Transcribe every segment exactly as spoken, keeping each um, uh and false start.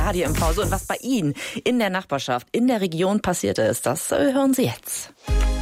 Radio M V. So, und was bei Ihnen in der Nachbarschaft, in der Region passiert ist, das äh, hören Sie jetzt.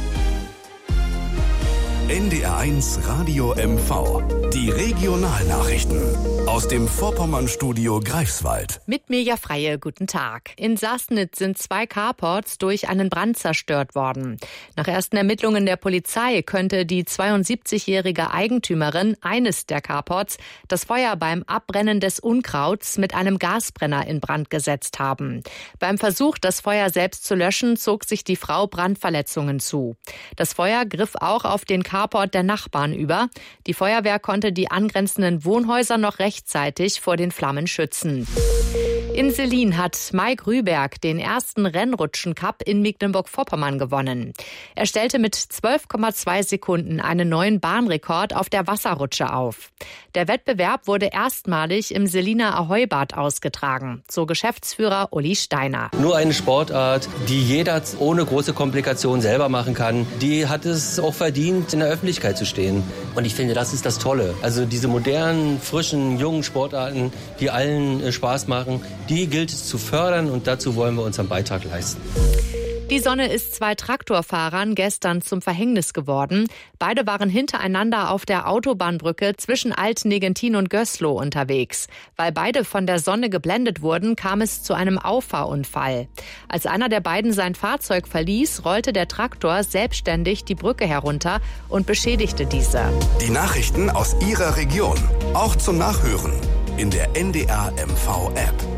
N D R eins Radio M V. Die Regionalnachrichten aus dem Vorpommern-Studio Greifswald. Mit Mirja Freie, guten Tag. In Sassnitz sind zwei Carports durch einen Brand zerstört worden. Nach ersten Ermittlungen der Polizei könnte die zweiundsiebzigjährige Eigentümerin eines der Carports das Feuer beim Abbrennen des Unkrauts mit einem Gasbrenner in Brand gesetzt haben. Beim Versuch, das Feuer selbst zu löschen, zog sich die Frau Brandverletzungen zu. Das Feuer griff auch auf den Carport der Nachbarn über. Die Feuerwehr konnte die angrenzenden Wohnhäuser noch rechtzeitig vor den Flammen schützen. In Selin hat Mike Rüberg den ersten Rennrutschen-Cup in Mecklenburg-Vorpommern gewonnen. Er stellte mit zwölf Komma zwei Sekunden einen neuen Bahnrekord auf der Wasserrutsche auf. Der Wettbewerb wurde erstmalig im Seliner Ahoi-Bad ausgetragen, so Geschäftsführer Uli Steiner. Nur eine Sportart, die jeder ohne große Komplikationen selber machen kann, die hat es auch verdient, in der Öffentlichkeit zu stehen. Und ich finde, das ist das Tolle. Also diese modernen, frischen, jungen Sportarten, die allen Spaß machen, die gilt es zu fördern und dazu wollen wir unseren Beitrag leisten. Die Sonne ist zwei Traktorfahrern gestern zum Verhängnis geworden. Beide waren hintereinander auf der Autobahnbrücke zwischen Alt-Negentin und Gößloh unterwegs. Weil beide von der Sonne geblendet wurden, kam es zu einem Auffahrunfall. Als einer der beiden sein Fahrzeug verließ, rollte der Traktor selbstständig die Brücke herunter und beschädigte diese. Die Nachrichten aus Ihrer Region, auch zum Nachhören in der N D R M V App.